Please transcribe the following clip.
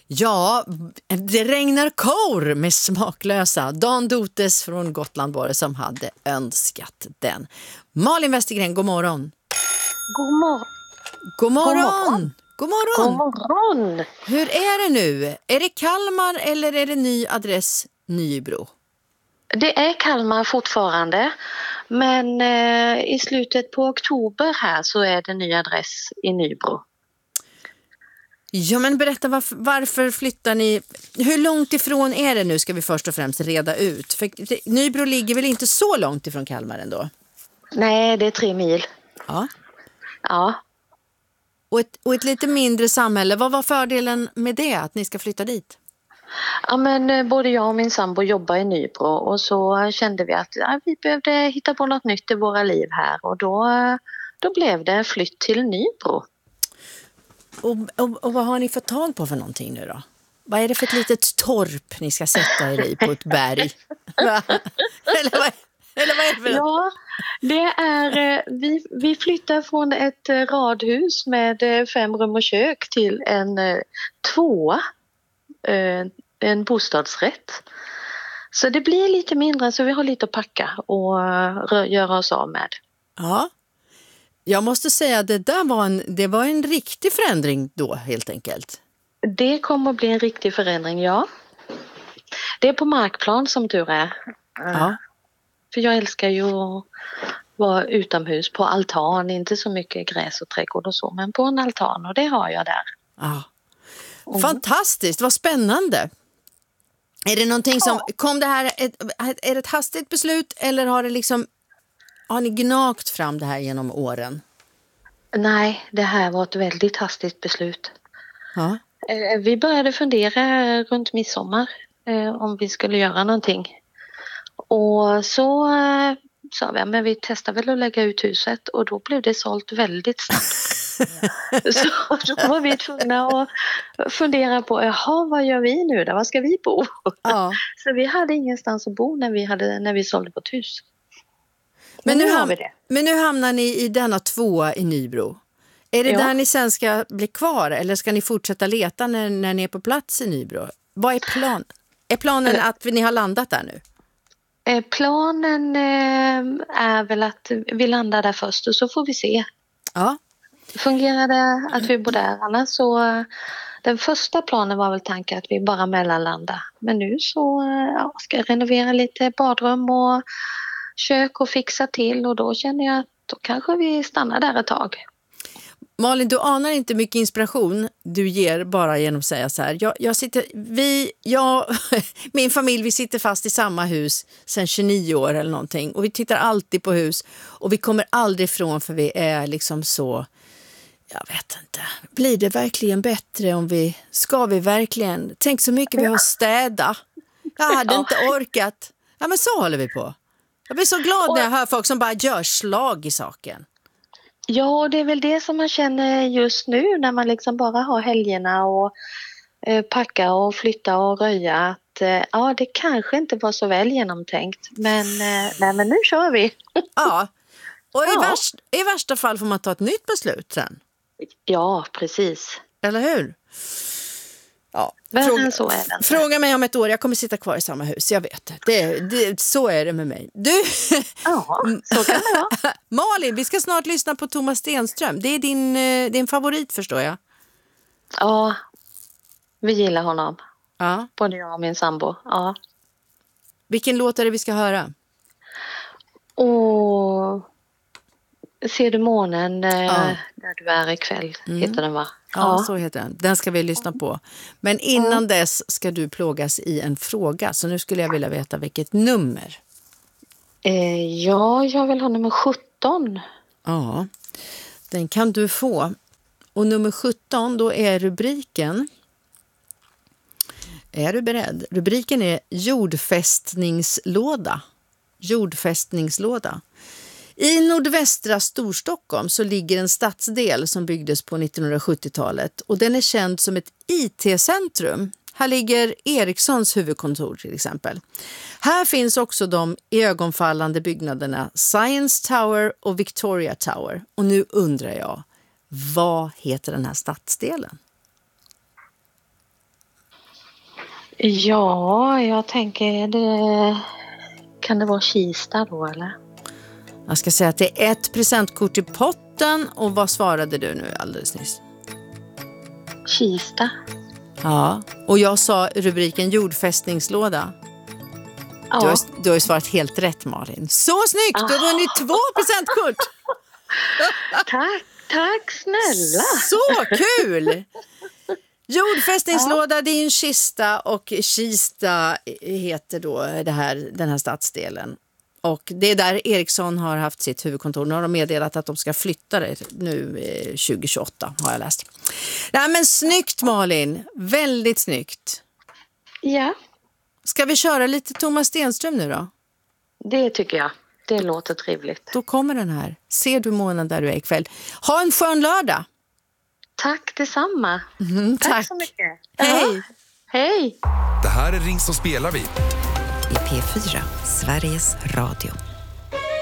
Ja, det regnar kor med smaklösa. Dan Dotes från Gotland var det som hade önskat den. Malin Westergren, god morgon. God morgon. God morgon. God God morgon. morgon. Hur är det nu? Är det Kalmar eller är det ny adress Nybro? Det är Kalmar fortfarande, men i slutet på oktober här så är det ny adress i Nybro. Ja, men berätta varför flyttar ni? Hur långt ifrån är det nu ska vi först och främst reda ut. För Nybro ligger väl inte så långt ifrån Kalmar ändå? Nej, det är 3 mil. Ja. Ja. Och ett lite mindre samhälle, vad var fördelen med det, att ni ska flytta dit? Ja, men både jag och min sambo jobbar i Nybro och så kände vi att vi behövde hitta på något nytt i våra liv här och då blev det flytt till Nybro. Och vad har ni fått tag på för någonting nu då? Vad är det för ett litet torp ni ska sätta er i på ett berg? Eller vad är det för? Ja, det är, vi flyttar från ett radhus med 5 rum och kök till en 2, en bostadsrätt. Så det blir lite mindre, så vi har lite att packa och göra oss av med. Ja, jag måste säga att det var en riktig förändring då helt enkelt. Det kommer att bli en riktig förändring, ja. Det är på markplan som tur är. Ja. För jag älskar ju att vara utomhus på altan, inte så mycket gräs och trädgård och så, men på en altan, och det har jag där. Ja. Fantastiskt, vad spännande. Är det någonting som, kom det här, är det ett hastigt beslut eller har ni gnagt fram det här genom åren? Nej, det här var ett väldigt hastigt beslut. Ja. Vi började fundera runt midsommar om vi skulle göra någonting. Och så sa vi, men vi testar väl att lägga ut huset, och då blev det sålt väldigt snabbt. Så då var vi tvungna att fundera på, vad gör vi nu då? Var ska vi bo? Ja. Så vi hade ingenstans att bo när vi sålde vårt hus. Men nu hamnar ni i denna 2 i Nybro. Är det där ni sen ska bli kvar eller ska ni fortsätta leta när ni är på plats i Nybro? Vad är planen? Är planen att ni har landat där nu? Planen är väl att vi landar där först och så får vi se. Ja. Fungerar det att vi bor där? Annars så, den första planen var väl tanken att vi bara mellanlandar. Men nu så ska jag renovera lite badrum och kök och fixa till, och då känner jag att då kanske vi stannar där ett tag. Malin, du anar inte mycket inspiration du ger bara genom att säga så här. Min familj, vi sitter fast i samma hus sedan 29 år eller någonting. Och vi tittar alltid på hus. Och vi kommer aldrig ifrån, för vi är liksom så, jag vet inte. Blir det verkligen bättre ska vi verkligen? Tänk så mycket vi har städa. Jag hade inte orkat. Ja, men så håller vi på. Jag blir så glad när jag hör folk som bara gör slag i saken. Ja, det är väl det som man känner just nu när man liksom bara har helgerna och packa och flytta och röja. Att det kanske inte var så väl genomtänkt, men nu kör vi. Ja, och i värsta fall får man ta ett nytt beslut sen. Ja, precis. Eller hur? Ja. Fråga mig om ett år, jag kommer sitta kvar i samma hus, jag vet. Så är det med mig. Du, ja, så kan det vara. Malin, vi ska snart lyssna på Thomas Stenström. Det är din favorit, förstår jag. Ja, vi gillar honom. Ja. Både jag och min sambo. Ja. Vilken låt är det vi ska höra? Ser du månen där du är ikväll, heter den, va? Ja, så heter den. Den ska vi lyssna på. Men innan dess ska du plågas i en fråga. Så nu skulle jag vilja veta vilket nummer. Jag vill ha nummer 17. Ja, den kan du få. Och nummer 17, då är rubriken. Är du beredd? Rubriken är jordfästningslåda. Jordfästningslåda. I nordvästra Storstockholm så ligger en stadsdel som byggdes på 1970-talet och den är känd som ett IT-centrum. Här ligger Ericssons huvudkontor till exempel. Här finns också de ögonfallande byggnaderna Science Tower och Victoria Tower. Och nu undrar jag, vad heter den här stadsdelen? Ja, jag tänker kan det vara Kista då eller? Jag ska säga att det är ett presentkort i potten. Och vad svarade du nu alldeles nyss? Kista. Ja, och jag sa rubriken jordfästningslåda. Ja. Du har ju svarat helt rätt, Malin. Så snyggt! Du har vunnit 2 presentkort! Tack snälla! Så kul! Jordfästningslåda, det är en kista, och Kista heter då den här stadsdelen. Och det är där Ericsson har haft sitt huvudkontor. Nu har de meddelat att de ska flytta det nu 2028, har jag läst. Nej, men snyggt, Malin! Väldigt snyggt! Ja. Ska vi köra lite Thomas Stenström nu då? Det tycker jag. Det låter trevligt. Då kommer den här. Ser du månen där du är ikväll. Ha en skön lördag! Tack detsamma. Tack så mycket. Hej! Ja. Hej! Det här är Ring så spelar vi. I P4, Sveriges Radio.